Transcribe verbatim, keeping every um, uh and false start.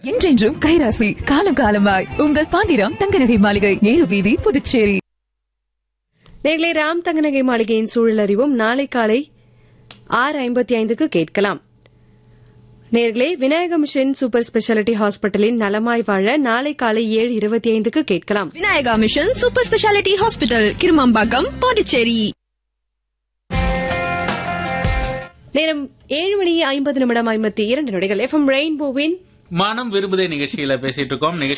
என்றென்றும் கைராசி காலம் காலமாய் உங்கள் பாண்டிராம் தங்கநகை மாளிகை, நேரு வீதி, புதுச்சேரி. நேர்களே, ராம் தங்கநகை மாளிகையின் சூழல் அறிவும் நாளை காலை ஆறு ஐம்பத்தி ஐந்துக்கு கேட்கலாம். நேர்களே, விநாயக மிஷன் சூப்பர் ஸ்பெஷாலிட்டி ஹாஸ்பிட்டலின் நலமாய் வாழ நாளை காலை ஏழு இருபத்தி ஐந்துக்கு கேட்கலாம். Vinayaka mission super speciality hospital, Kirumampakkam, Pondicherry. நேரம் ஏழு மணி ஐம்பது நிமிடம் ஐம்பத்தி இரண்டு நொடிகள். எஃப்எம் ரெயின்போவின் மனம் விரும்புதே நிகழ்ச்சியில பேசிட்டு இருக்கோம்.